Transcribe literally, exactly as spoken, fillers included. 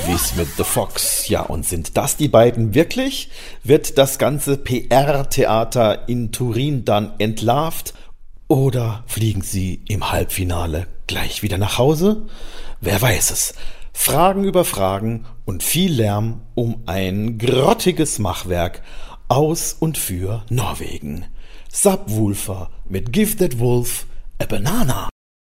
Movies with the Fox. Ja, und sind das die beiden wirklich? Wird das ganze P R-Theater in Turin dann entlarvt? Oder fliegen sie im Halbfinale gleich wieder nach Hause? Wer weiß es. Fragen über Fragen und viel Lärm um ein grottiges Machwerk aus und für Norwegen. Subwoofer mit Give That Wolf a Banana.